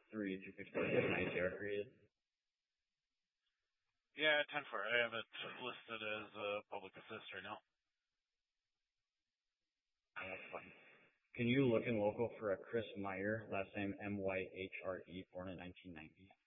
3 through 54. It's an ICR created. Yeah, 10-4. I have it listed as public assist right now. That's fine. Can you look in local for a Chris Meyer, last name Myhre, born in 1990?